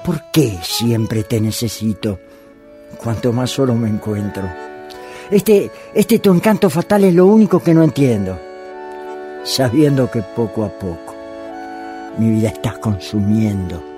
¿Por qué siempre te necesito? Cuanto más solo me encuentro. Tu encanto fatal es lo único que no entiendo. Sabiendo que poco a poco mi vida estás consumiendo.